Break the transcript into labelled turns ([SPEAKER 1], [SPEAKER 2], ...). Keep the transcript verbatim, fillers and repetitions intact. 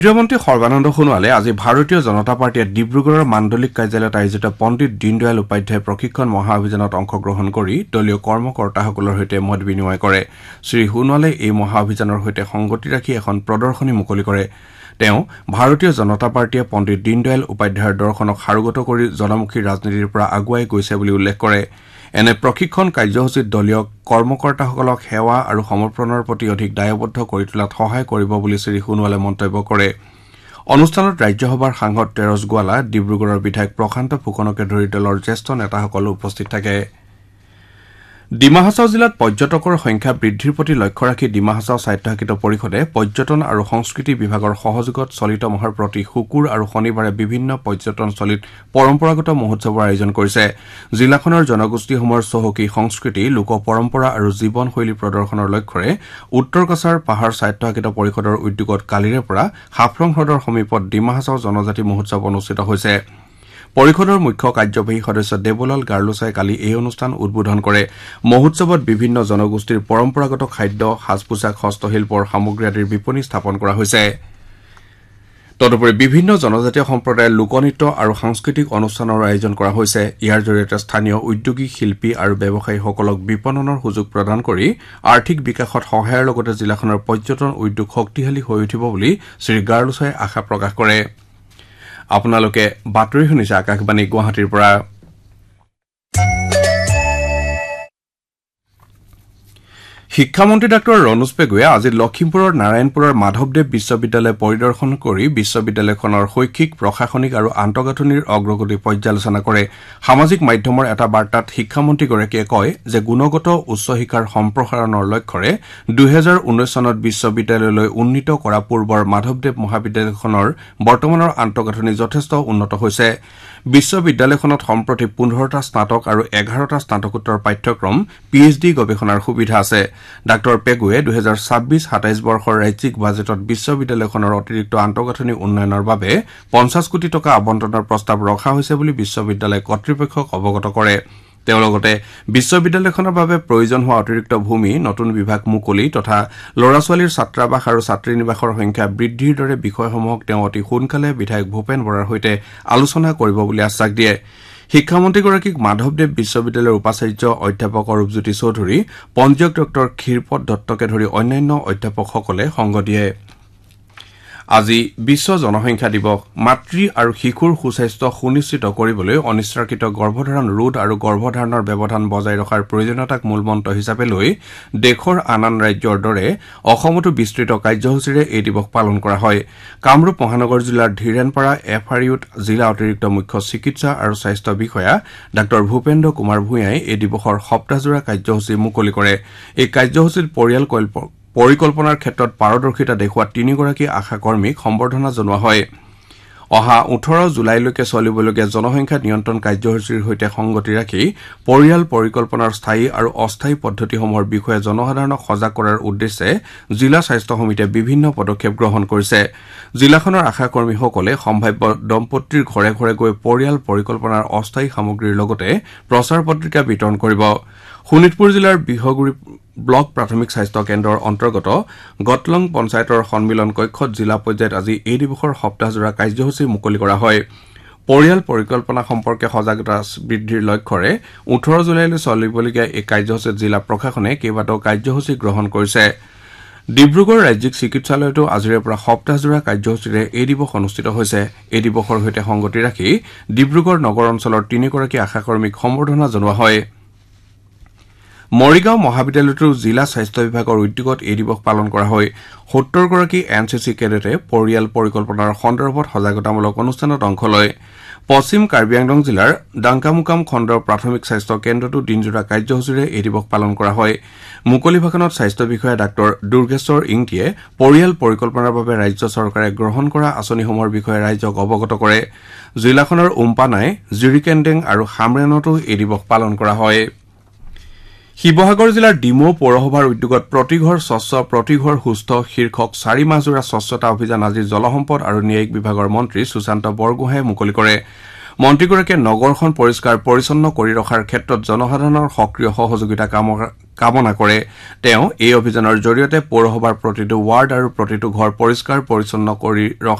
[SPEAKER 1] গৃহমন্ত্ৰী সৰ্বানন্দ সোণোৱালে আজি ভাৰতীয় জনতা পাৰ্টীয়ে ডিব্ৰুগড়ৰ মাণ্ডলিক কাৰ্যালয়ত আয়োজিত পণ্ডিত দীনদয়াল উপাধ্যায় প্ৰশিক্ষণ মহা অভিযানত অংশগ্ৰহণ কৰি দলীয় কৰ্মকৰ্তাসকলৰ সৈতে মত বিনিময় কৰে। শ্ৰী সোণোৱালে এই মহা অভিযানৰ সৈতে সংগতি ৰাখি এখন প্ৰদৰ্শনী মুকলি কৰে। তেওঁ ভাৰতীয় জনতা পাৰ্টীয়ে পণ্ডিত দীনদয়াল উপাধ্যায়ৰ দৰ্শনক সাৰোগত কৰি জনমুখী ৰাজনীতিৰ পৰা আগুৱাই গৈছে বুলি উল্লেখ কৰে। এনে প্ৰশিক্ষণ কাৰ্যসূচীত দলীয় কৰ্মকৰ্তাসকলক সেৱা আৰু সমৰ্পণৰ প্ৰতি অধিক দায়বদ্ধ কৰি তোলাত সহায় কৰিব বুলি শ্ৰী সোণোৱালে মন্তব্য কৰে। অনুষ্ঠানত ৰাজ্যসভাৰ সাংসদ তেৰছ গোৱালা, ডিব্ৰুগড়ৰ বিধায়ক প্ৰশান্ত ফুকনকে ধৰি দলৰ জ্যেষ্ঠ নেতাসকল উপস্থিত থাকে। ডিমা হাছাও জিলাত পৰ্যটকৰ সংখ্যা বৃদ্ধিৰ প্ৰতি লক্ষ্য ৰাখি ডিমা হাছাও স্বায়ত্তশাসিত পৰিষদে পৰ্যটন আৰু সংস্কৃতি বিভাগৰ সহযোগত চলিত মাহৰ প্ৰতি শুকুৰ আৰু শনিবাৰে বিভিন্ন পৰ্যটনস্থলীত পৰম্পৰাগত মহোৎসৱৰ আয়োজন কৰিছে। জিলাখনৰ জনগোষ্ঠীসমূহৰ চহকী সংস্কৃতি, লোক পৰম্পৰা আৰু জীৱনশৈলী প্ৰদৰ্শনৰ লক্ষ্যৰে উত্তৰ কাছাৰ পাহাৰ স্বায়ত্তশাসিত পৰিষদৰ উদ্যোগত কালিৰে পৰা হাফলং হ্ৰদৰ সমীপত ডিমা হাছাও জনজাতি মহোৎসৱ অনুষ্ঠিত হৈছে। পৰিষদৰ মুখ্য কাৰ্যবাহী সদস্য দেৱলাল গাৰ্লোচাই কালি এই অনুষ্ঠান উদ্বোধন কৰে। মহোৎসৱত বিভিন্ন জনগোষ্ঠীৰ পৰম্পৰাগত খাদ্য, সাজ পোছাক, হস্তশিল্পৰ সামগ্ৰী আদিৰ বিপণী স্থাপন কৰা হৈছে। তদুপৰি বিভিন্ন জনজাতীয় সম্প্ৰদায়ৰ লোকনৃত্য আৰু সাংস্কৃতিক অনুষ্ঠানৰো আয়োজন কৰা হৈছে। ইয়াৰ জৰিয়তে স্থানীয় উদ্যোগী, শিল্পী আৰু ব্যৱসায়ীসকলক বিপণনৰ সুযোগ প্ৰদান কৰি আৰ্থিক বিকাশত সহায়ৰ লগতে জিলাখনৰ পৰ্যটন উদ্যোগ শক্তিশালী হৈ উঠিব বুলি শ্ৰী গাৰ্লোচাই আশা প্ৰকাশ কৰে। আপোনালোকে বাতৰি শুনিছে আকাশবাণী গুৱাহাটীৰ পৰা। শিক্ষামন্ত্ৰী ডাঃ ৰণোজ পেগুৱে আজি লখিমপুৰৰ নাৰায়ণপুৰৰ মাধৱদেৱ বিশ্ববিদ্যালয় পৰিদৰ্শন কৰি বিশ্ববিদ্যালয়খনৰ শৈক্ষিক, প্ৰশাসনিক আৰু আন্তঃগাঁথনিৰ অগ্ৰগতি পৰ্যালোচনা কৰে। সামাজিক মাধ্যমৰ এটা বাৰ্তাত শিক্ষামন্ত্ৰীগৰাকীয়ে কয় যে গুণগত উচ্চ শিক্ষাৰ সম্প্ৰসাৰণৰ লক্ষ্যৰে দুহেজাৰ ঊনৈশ চনত বিশ্ববিদ্যালয়লৈ উন্নীত কৰা পূৰ্বৰ মাধৱদেৱ মহাবিদ্যালয়খনৰ বৰ্তমানৰ আন্তঃগাঁথনি যথেষ্ট উন্নত হৈছে। বিশ্ববিদ্যালয়খনত সম্প্ৰতি পোন্ধৰটা স্নাতক আৰু এঘাৰটা স্নাতকোত্তৰ পাঠ্যক্ৰম, পি এইচ ডি গৱেষণাৰ সুবিধা আছে। ডাঃ পেগুৱে দুহেজাৰ ছাব্বিছ সাতাইছ বৰ্ষৰ ৰাজ্যিক বাজেটত বিশ্ববিদ্যালয়খনৰ অতিৰিক্ত আন্তঃগাঁথনি উন্নয়নৰ বাবে পঞ্চাছ কোটি টকা আবণ্টনৰ প্ৰস্তাৱ ৰখা হৈছে বুলি বিশ্ববিদ্যালয় কৰ্তৃপক্ষক অৱগত কৰে। তেওঁ লগতে বিশ্ববিদ্যালয়খনৰ বাবে প্ৰয়োজন হোৱা অতিৰিক্ত ভূমি, নতুন বিভাগ মুকলি তথা ল'ৰা ছোৱালীৰ ছাত্ৰাবাস আৰু ছাত্ৰীনিবাসৰ সংখ্যা বৃদ্ধিৰ দৰে বিষয়সমূহক তেওঁ অতি সোনকালে বিধায়ক ভূপেন বৰাৰ সৈতে আলোচনা কৰিব বুলি আশ্বাস দিয়ে। শিক্ষামন্ত্ৰীগৰাকীক মাধৱদেৱ বিশ্ববিদ্যালয়ৰ উপাচাৰ্য অধ্যাপক অৰূপজ্যোতি চৌধুৰী, পঞ্জীয়ক ডক্টৰ ক্ষীৰপদ দত্তকে ধৰি অন্যান্য অধ্যাপকসকলে সংগ দিয়ে। আজি বিশ্ব জনসংখ্যা দিৱস। মাতৃ আৰু শিশুৰ সুস্বাস্থ্য সুনিশ্চিত কৰিবলৈ অনিচ্ছাকৃত গৰ্ভধাৰণ ৰোধ আৰু গৰ্ভধাৰণৰ ব্যৱধান বজাই ৰখাৰ প্ৰয়োজনীয়তাক মূলমন্ত্ৰ হিচাপে লৈ দেশৰ আন আন ৰাজ্যৰ দৰে অসমতো বিস্তৃত কাৰ্যসূচীৰে এই দিৱস পালন কৰা হয়। কামৰূপ মহানগৰ জিলাৰ ধীৰেনপাৰা এফ আৰ ইউত জিলা অতিৰিক্ত মুখ্য চিকিৎসা আৰু স্বাস্থ্য বিষয়া ডাঃ ভূপেন্দ্ৰ কুমাৰ ভূঞাই এই দিৱসৰ সপ্তাহজোৰা কাৰ্যসূচী মুকলি কৰে। এই কাৰ্যসূচীত পৰিয়াল পৰিকল্পনাৰ ক্ষেত্ৰত পাৰদৰ্শিতা দেখুওৱা তিনিগৰাকী আশা কৰ্মীক সম্বৰ্ধনা জনোৱা হয়। অহা ওঠৰ জুলাইলৈকে চলিবলগীয়া জনসংখ্যা নিয়ন্ত্ৰণ কাৰ্যসূচীৰ সৈতে সংগতি ৰাখি পৰিয়াল পৰিকল্পনাৰ স্থায়ী আৰু অস্থায়ী পদ্ধতিসমূহৰ বিষয়ে জনসাধাৰণক সজাগ কৰাৰ উদ্দেশ্যে জিলা স্বাস্থ্য সমিতিয়ে বিভিন্ন পদক্ষেপ গ্ৰহণ কৰিছে। জিলাখনৰ আশা কৰ্মীসকলে সম্ভাৱ্য দম্পতীৰ ঘৰে ঘৰে গৈ পৰিয়াল পৰিকল্পনাৰ অস্থায়ী সামগ্ৰীৰ লগতে প্ৰচাৰ পত্ৰিকা বিতৰণ কৰিব। শোণিতপুৰ জিলাৰ বিহগুৰি ব্লক প্ৰাথমিক স্বাস্থ্য কেন্দ্ৰৰ অন্তৰ্গত গটলং পঞ্চায়তৰ সন্মিলন কক্ষত জিলা পৰ্যায়ত আজি এই দিৱসৰ সপ্তাহজোৰা কাৰ্যসূচী মুকলি কৰা হয়। পৰিয়াল পৰিকল্পনা সম্পৰ্কে সজাগতা বৃদ্ধিৰ লক্ষ্যৰে ওঠৰ জুলাইলৈ চলিবলগীয়া এই কাৰ্যসূচীত জিলা প্ৰশাসনে কেইবাটাও কাৰ্যসূচী গ্ৰহণ কৰিছে। ডিব্ৰুগড় ৰাজ্যিক চিকিৎসালয়তো আজিৰে পৰা সপ্তাহজোৰা কাৰ্যসূচীৰে এই দিৱস অনুষ্ঠিত হৈছে। এই দিৱসৰ সৈতে সংগতি ৰাখি ডিব্ৰুগড় নগৰ অঞ্চলৰ তিনিগৰাকী আশাকৰ্মীক সম্বৰ্ধনা জনোৱা হয়। মৰিগাঁও মহাবিদ্যালয়তো জিলা স্বাস্থ্য বিভাগৰ উদ্যোগত এই দিৱস পালন কৰা হয়। সত্তৰগৰাকী এন চি চি কেডেটে পৰিয়াল পৰিকল্পনাৰ সন্দৰ্ভত সজাগতামূলক অনুষ্ঠানত অংশ লয়। পশ্চিম কাৰ্বি আংলং জিলাৰ ডাংকামুকাম খণ্ডৰ প্ৰাথমিক স্বাস্থ্য কেন্দ্ৰতো দিনজোৰা কাৰ্যসূচীৰে এই দিৱস পালন কৰা হয়। মুকলি ভাষণত স্বাস্থ্য বিষয়া ডাঃ দুৰ্গেশ্বৰ ইংটিয়ে পৰিয়াল পৰিকল্পনাৰ বাবে ৰাজ্য চৰকাৰে গ্ৰহণ কৰা আঁচনিসমূহৰ বিষয়ে ৰাইজক অৱগত কৰে। জিলাখনৰ উম্পানাই, জিৰিকেণ্ডেং আৰু হামৰেনতো এই দিৱস পালন কৰা হয়। শিৱসাগৰ জিলাৰ ডিমৌ পৌৰসভাৰ উদ্যোগত প্ৰতিঘৰ স্বচ্ছ প্ৰতিঘৰ সুস্থ শীৰ্ষক চাৰি মাহজোৰা স্বচ্ছতা অভিযান আজি জলসম্পদ আৰু ন্যায়িক বিভাগৰ মন্ত্ৰী সুশান্ত বৰগোহাঁয়ে মুকলি কৰে। মন্ত্ৰীগৰাকীয়ে নগৰখন পৰিষ্কাৰ পৰিচ্ছন্ন কৰি ৰখাৰ ক্ষেত্ৰত জনসাধাৰণৰ সক্ৰিয় সহযোগিতা কামনা কৰে। তেওঁ এই অভিযানৰ জৰিয়তে পৌৰসভাৰ প্ৰতিটো ৱাৰ্ড আৰু প্ৰতিটো ঘৰ পৰিষ্কাৰ পৰিচ্ছন্ন কৰি ৰখা